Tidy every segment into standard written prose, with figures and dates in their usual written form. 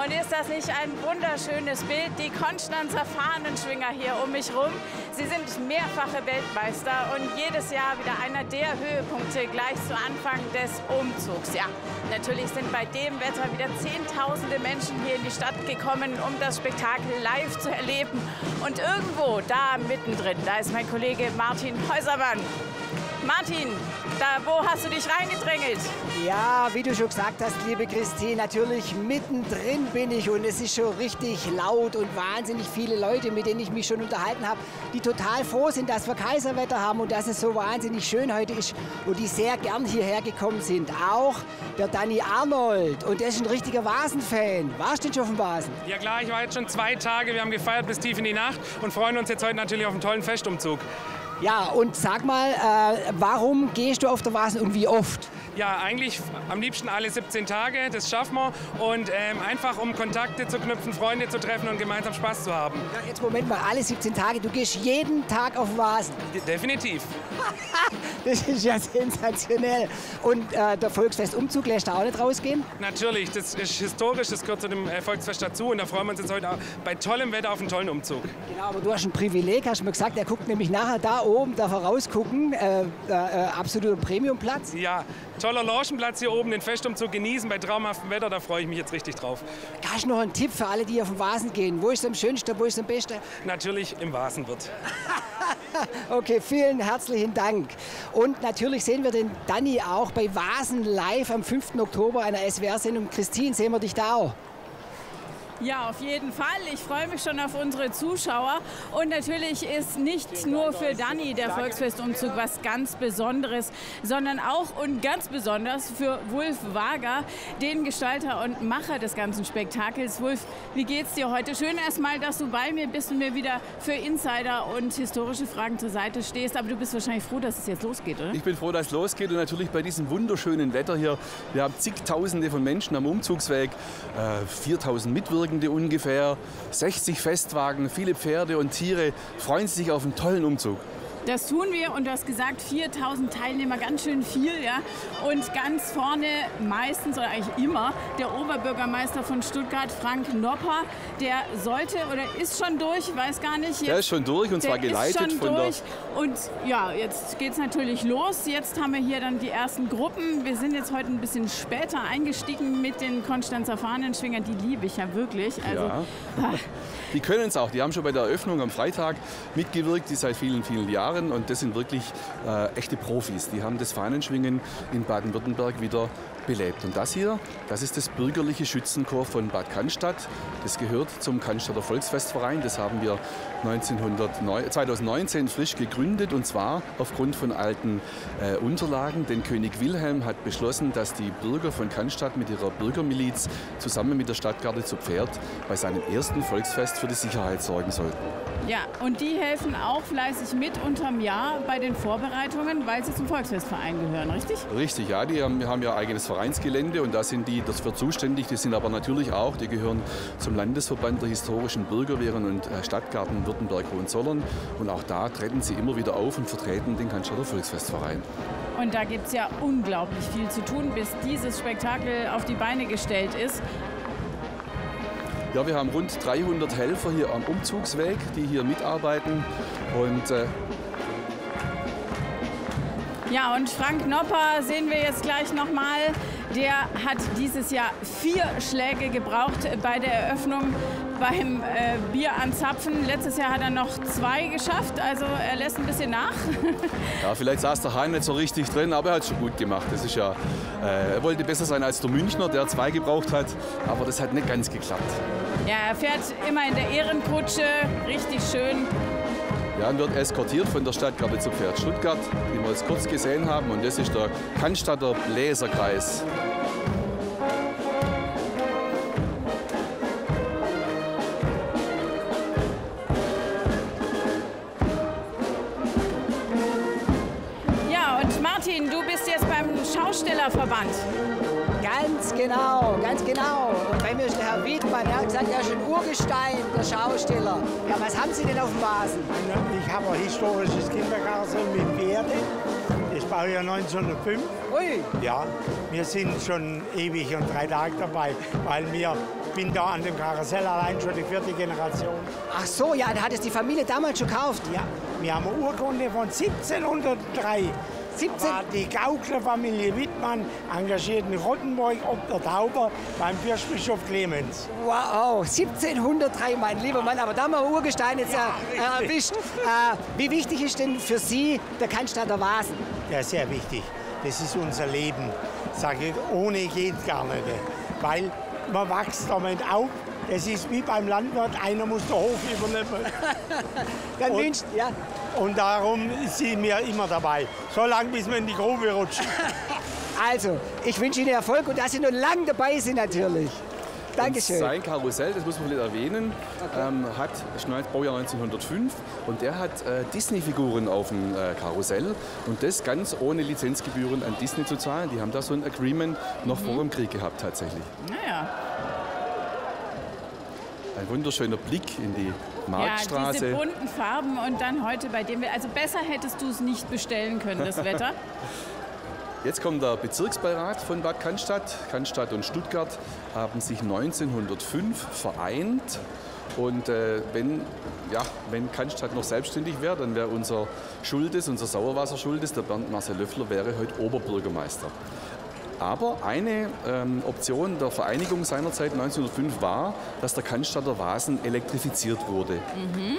Und ist das nicht ein wunderschönes Bild? Die Konstanzer Fahnenschwinger hier um mich rum. Sie sind mehrfache Weltmeister und jedes Jahr wieder einer der Höhepunkte gleich zu Anfang des Umzugs. Ja, natürlich sind bei dem Wetter wieder Zehntausende Menschen hier in die Stadt gekommen, um das Spektakel live zu erleben. Und irgendwo da mittendrin, da ist mein Kollege Martin Häusermann. Martin, wo hast du dich reingedrängelt? Ja, wie du schon gesagt hast, liebe Christine, natürlich mittendrin bin ich und es ist schon richtig laut und wahnsinnig viele Leute, mit denen ich mich schon unterhalten habe, die total froh sind, dass wir Kaiserwetter haben und dass es so wahnsinnig schön heute ist und die sehr gern hierher gekommen sind. Auch der Danny Arnold und der ist ein richtiger Vasen-Fan. Warst du denn schon auf dem Vasen? Ja klar, ich war jetzt schon 2 Tage, wir haben gefeiert bis tief in die Nacht und freuen uns jetzt heute natürlich auf einen tollen Festumzug. Ja, und sag mal, warum gehst du auf der Vasen und wie oft? Ja, eigentlich am liebsten alle 17 Tage, das schaffen wir. Und einfach um Kontakte zu knüpfen, Freunde zu treffen und gemeinsam Spaß zu haben. Ja, jetzt Moment mal, alle 17 Tage, du gehst jeden Tag auf den Vasen. Definitiv. Das ist ja sensationell. Und der Volksfestumzug lässt du auch nicht rausgehen? Natürlich, das ist historisch, das gehört zu dem Volksfest dazu. Und da freuen wir uns jetzt heute auch bei tollem Wetter auf einen tollen Umzug. Genau, aber du hast ein Privileg, hast du mir gesagt, er guckt nämlich nachher da oben, darf er rausgucken. Absoluter Premiumplatz. Ja, toller Logenplatz hier oben, den Festumzug genießen bei traumhaftem Wetter, da freue ich mich jetzt richtig drauf. Hast du noch einen Tipp für alle, die auf den Vasen gehen? Wo ist es am schönsten, wo ist es am besten? Natürlich im Vasenwirt. Okay, vielen herzlichen Dank. Und natürlich sehen wir den Danny auch bei Vasen live am 5. Oktober einer SWR-Sendung. Christine, sehen wir dich da auch? Ja, auf jeden Fall. Ich freue mich schon auf unsere Zuschauer. Und natürlich ist nicht nur für Danny der Volksfestumzug was ganz Besonderes, sondern auch und ganz besonders für Wulf Wager, den Gestalter und Macher des ganzen Spektakels. Wulf, wie geht's dir heute? Schön erstmal, dass du bei mir bist und mir wieder für Insider und historische Fragen zur Seite stehst. Aber du bist wahrscheinlich froh, dass es jetzt losgeht, oder? Ich bin froh, dass es losgeht und natürlich bei diesem wunderschönen Wetter hier. Wir haben zigtausende von Menschen am Umzugsweg, 4000 Mitwirkende ungefähr, 60 Festwagen, viele Pferde und Tiere freuen sich auf einen tollen Umzug. Das tun wir und du hast gesagt, 4000 Teilnehmer, ganz schön viel, ja. Und ganz vorne meistens oder eigentlich immer der Oberbürgermeister von Stuttgart, Frank Nopper, der sollte oder ist schon durch, weiß gar nicht. Jetzt, der ist schon durch und zwar geleitet von der... Und ja, jetzt geht es natürlich los. Jetzt haben wir hier dann die ersten Gruppen. Wir sind jetzt heute ein bisschen später eingestiegen mit den Konstanzer Fahnenschwingern. Die liebe ich ja wirklich. Also, ja. Die können es auch. Die haben schon bei der Eröffnung am Freitag mitgewirkt, die seit vielen, vielen Jahren. Und das sind wirklich echte Profis. Die haben das Fahnenschwingen in Baden-Württemberg wieder belebt. Und das hier, das ist das bürgerliche Schützenchor von Bad Cannstatt. Das gehört zum Cannstatter Volksfestverein. Das haben wir 2019 frisch gegründet und zwar aufgrund von alten Unterlagen. Denn König Wilhelm hat beschlossen, dass die Bürger von Cannstatt mit ihrer Bürgermiliz zusammen mit der Stadtgarde zu Pferd bei seinem ersten Volksfest für die Sicherheit sorgen sollten. Ja, und die helfen auch fleißig mit unterm Jahr bei den Vorbereitungen, weil sie zum Volksfestverein gehören, richtig? Richtig, ja. Die haben ja eigenes Vereinsgelände und da sind die dafür zuständig. Die sind aber natürlich auch, die gehören zum Landesverband der historischen Bürgerwehren und Stadtgarten Württemberg-Hohenzollern. Und auch da treten sie immer wieder auf und vertreten den Cannstatter Volksfestverein. Und da gibt es ja unglaublich viel zu tun, bis dieses Spektakel auf die Beine gestellt ist. Ja, wir haben rund 300 Helfer hier am Umzugsweg, die hier mitarbeiten. Und ja, und Frank Nopper sehen wir jetzt gleich nochmal. Der hat dieses Jahr 4 Schläge gebraucht bei der Eröffnung beim Bier anzapfen. Letztes Jahr hat er noch 2 geschafft, also er lässt ein bisschen nach. Ja, vielleicht saß der Hahn nicht so richtig drin, aber er hat es schon gut gemacht. Das ist ja, er wollte besser sein als der Münchner, der 2 gebraucht hat, aber das hat nicht ganz geklappt. Ja, er fährt immer in der Ehrenkutsche, richtig schön. Ja, und wird eskortiert von der Stadtgarde zu Pferd Stuttgart, die wir jetzt kurz gesehen haben. Und das ist der Cannstatter Bläserkreis. Ja, und Martin, du bist jetzt beim Schaustellerverband. Ganz genau, ganz genau. Und bei mir ist der Herr Wiedmann, er hat gesagt, er ist ein Urgestein, der Schausteller. Ja, was haben Sie denn auf dem Vasen? Ich habe ein historisches Kinderkarussell mit Pferden. Das Baujahr 1905. Ui. Ja, wir sind schon ewig und 3 Tage dabei, weil ich bin da an dem Karussell allein schon die 4. Generation. Ach so, ja, da hat es die Familie damals schon gekauft. Ja, wir haben eine Urkunde von 1703. 17? War die Gauklerfamilie Wittmann engagiert in Rottenburg ob der Tauber beim Fürstbischof Clemens. Wow, 1703, mein lieber Mann, aber da haben wir Urgestein jetzt erwischt. Wie wichtig ist denn für Sie der Cannstatter Vasen? Ja, sehr wichtig. Das ist unser Leben. Sage ich, ohne geht gar nicht. Weil man wächst damit auf. Das ist wie beim Landwirt, einer muss den Hof übernehmen. Dann wünscht, ja. Und darum sind wir immer dabei. So lange, bis wir in die Grube rutschen. Also, ich wünsche Ihnen Erfolg und dass Sie noch lange dabei sind natürlich. Dankeschön. Und sein Karussell, das muss man vielleicht erwähnen, hat Baujahr 1905 und der hat Disney-Figuren auf dem Karussell und das ganz ohne Lizenzgebühren an Disney zu zahlen. Die haben da so ein Agreement noch vor dem Krieg gehabt tatsächlich. Naja. Ein wunderschöner Blick in die Marktstraße. Ja, diese bunten Farben und dann heute bei dem, also besser hättest du es nicht bestellen können, das Wetter. Jetzt kommt der Bezirksbeirat von Bad Cannstatt. Cannstatt und Stuttgart haben sich 1905 vereint. Und wenn Cannstatt noch selbstständig wäre, dann wäre unser Sauerwasser-Schuldes, der Bernd Marcel Löffler, wäre heute Oberbürgermeister. Aber eine Option der Vereinigung seinerzeit 1905 war, dass der Cannstatter Vasen elektrifiziert wurde. Mhm.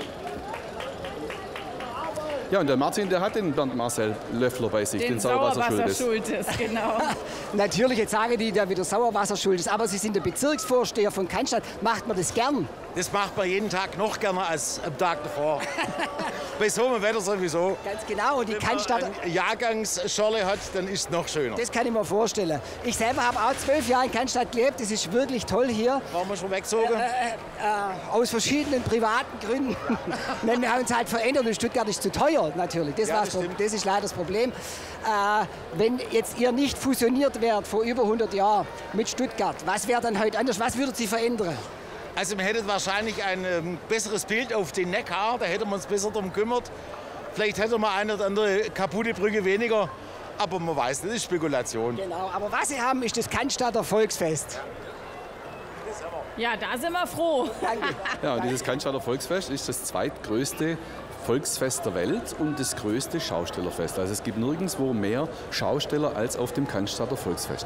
Ja, und der Martin, der hat den Bernd Marcel Löffler bei sich, den Sauerwasser-Schuldes. Genau. Natürlich, jetzt sagen die, der wieder Sauerwasser-Schuldes, aber Sie sind der Bezirksvorsteher von Cannstatt. Macht man das gern? Das macht man jeden Tag noch gerne als am Tag davor. Bei so einem Wetter sowieso. Ganz genau. Und die Wenn Cannstatter man eine Jahrgangsschorle hat, dann ist es noch schöner. Das kann ich mir vorstellen. Ich selber habe auch 12 Jahre in Cannstatt gelebt. Das ist wirklich toll hier. Waren wir schon weggezogen? Aus verschiedenen privaten Gründen. Nein, wir haben uns halt verändert und Stuttgart ist zu teuer natürlich. Das ist leider das Problem. Wenn jetzt ihr nicht fusioniert wärt vor über 100 Jahren mit Stuttgart, was wäre dann heute anders? Was würdet Sie verändern? Also wir hätten wahrscheinlich ein besseres Bild auf den Neckar, da hätten wir uns besser darum gekümmert. Vielleicht hätten wir eine oder andere kaputte Brücke weniger, aber man weiß, das ist Spekulation. Genau, aber was Sie haben, ist das Cannstatter Volksfest. Ja, da sind wir froh. Danke. Ja, und dieses Cannstatter Volksfest ist das zweitgrößte Volksfest der Welt und das größte Schaustellerfest. Also es gibt nirgendwo mehr Schausteller als auf dem Cannstatter Volksfest.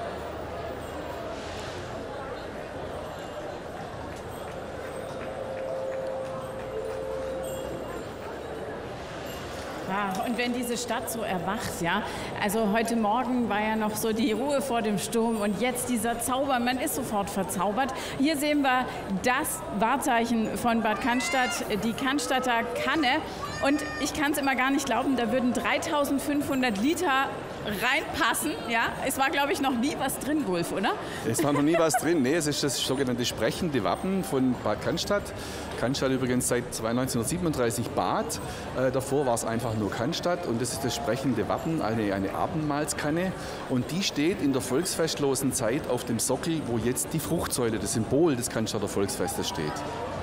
Ja, und wenn diese Stadt so erwacht, ja, also heute Morgen war ja noch so die Ruhe vor dem Sturm und jetzt dieser Zauber, man ist sofort verzaubert. Hier sehen wir das Wahrzeichen von Bad Cannstatt, die Cannstatter Kanne und ich kann es immer gar nicht glauben, da würden 3500 Liter reinpassen, ja. Es war, glaube ich, noch nie was drin, Wolf, oder? Es war noch nie was drin. Nee, es ist das sogenannte sprechende Wappen von Bad Cannstatt. Cannstatt übrigens seit 1937 Bad. Davor war es einfach nur Cannstatt und das ist das sprechende Wappen, eine Abendmahlskanne. Und die steht in der volksfestlosen Zeit auf dem Sockel, wo jetzt die Fruchtsäule, das Symbol des Cannstatter Volksfestes steht.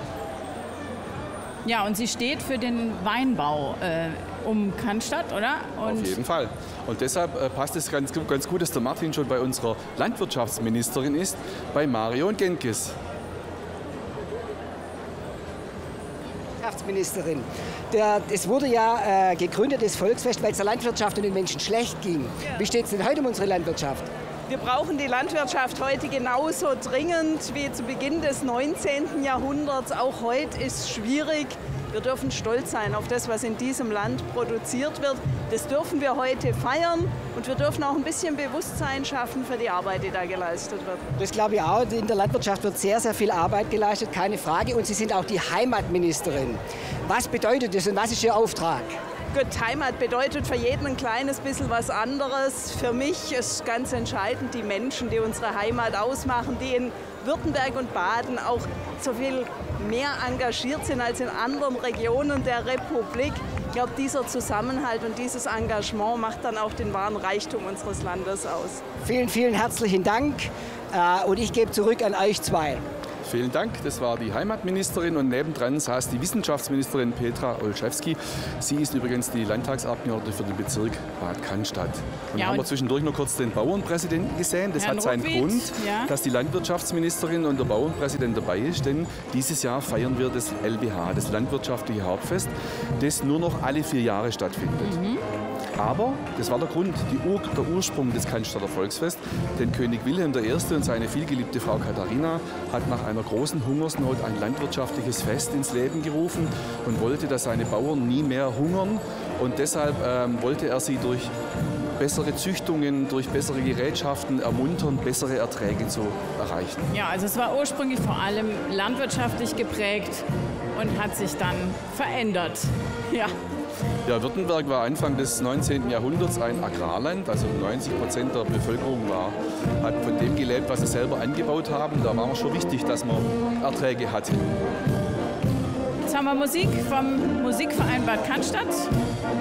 Ja, und sie steht für den Weinbau um Cannstatt, oder? Und auf jeden Fall. Und deshalb passt es ganz gut, dass der Martin schon bei unserer Landwirtschaftsministerin ist, bei Marion Genkes. Landwirtschaftsministerin. Es wurde ja gegründet, das Volksfest, weil es der Landwirtschaft und den Menschen schlecht ging. Wie steht es denn heute um unsere Landwirtschaft? Wir brauchen die Landwirtschaft heute genauso dringend wie zu Beginn des 19. Jahrhunderts. Auch heute ist es schwierig. Wir dürfen stolz sein auf das, was in diesem Land produziert wird. Das dürfen wir heute feiern und wir dürfen auch ein bisschen Bewusstsein schaffen für die Arbeit, die da geleistet wird. Das glaube ich auch. In der Landwirtschaft wird sehr, sehr viel Arbeit geleistet, keine Frage. Und Sie sind auch die Heimatministerin. Was bedeutet das und was ist Ihr Auftrag? Gut, Heimat bedeutet für jeden ein kleines bisschen was anderes. Für mich ist ganz entscheidend die Menschen, die unsere Heimat ausmachen, die in Württemberg und Baden auch so viel mehr engagiert sind als in anderen Regionen der Republik. Ich glaube, dieser Zusammenhalt und dieses Engagement macht dann auch den wahren Reichtum unseres Landes aus. Vielen, vielen herzlichen Dank und ich gebe zurück an euch zwei. Vielen Dank. Das war die Heimatministerin und nebendran saß die Wissenschaftsministerin Petra Olszewski. Sie ist übrigens die Landtagsabgeordnete für den Bezirk Bad Cannstatt. Und haben wir zwischendurch noch kurz den Bauernpräsidenten gesehen. Das hat seinen Grund, dass die Landwirtschaftsministerin und der Bauernpräsident dabei ist, denn dieses Jahr feiern wir das LBH, das Landwirtschaftliche Hauptfest, das nur noch alle 4 Jahre stattfindet. Aber das war der Grund, der Ursprung des Cannstatter Volksfest. Denn König Wilhelm I. und seine vielgeliebte Frau Katharina hat nach einer großen Hungersnot ein landwirtschaftliches Fest ins Leben gerufen und wollte, dass seine Bauern nie mehr hungern. Und deshalb wollte er sie durch bessere Züchtungen, durch bessere Gerätschaften ermuntern, bessere Erträge zu erreichen. Ja, also es war ursprünglich vor allem landwirtschaftlich geprägt und hat sich dann verändert. Ja. Ja, Württemberg war Anfang des 19. Jahrhunderts ein Agrarland, also 90% der Bevölkerung hat von dem gelebt, was sie selber angebaut haben. Da war es schon wichtig, dass man Erträge hatte. Jetzt haben wir Musik vom Musikverein Bad Cannstatt.